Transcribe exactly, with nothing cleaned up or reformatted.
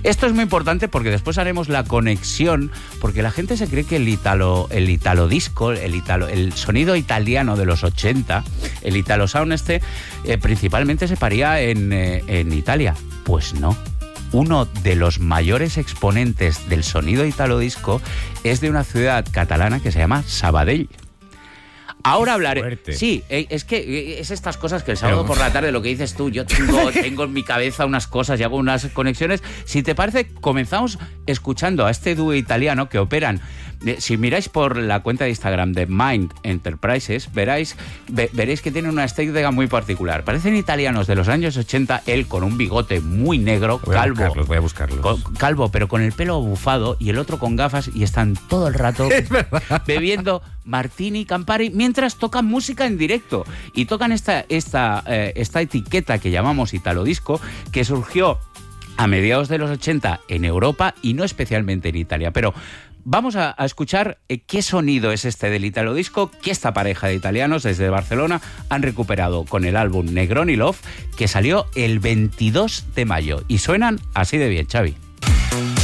Esto es muy importante porque después haremos la conexión, porque la gente se cree que el italo, el italo disco, el, italo, el sonido italiano de los ochenta, el italo sound este, eh, principalmente se paría en, eh, en Italia. Pues no. Uno de los mayores exponentes del sonido italo disco es de una ciudad catalana que se llama Sabadell. Ahora hablaré. Fuerte. Sí, es que es estas cosas que el sábado Pero... por la tarde, lo que dices tú, yo tengo, tengo en mi cabeza unas cosas y hago unas conexiones. Si te parece, comenzamos escuchando a este dúo italiano que operan. Si miráis por la cuenta de Instagram de Mind Enterprises, veréis, ve, veréis que tienen una estética muy particular. Parecen italianos de los años ochenta, él con un bigote muy negro, voy calvo. A buscarlos, voy a buscarlos. Con, calvo, pero con el pelo bufado, y el otro con gafas, y están todo el rato bebiendo Martini, Campari, mientras tocan música en directo. Y tocan esta, esta, eh, esta etiqueta que llamamos Italo Disco, que surgió a mediados de los ochenta en Europa y no especialmente en Italia. Pero vamos a, a escuchar eh, qué sonido es este del Italo Disco que esta pareja de italianos desde Barcelona han recuperado con el álbum Negroni Love, que salió el veintidós de mayo. Y suenan así de bien, Xavi.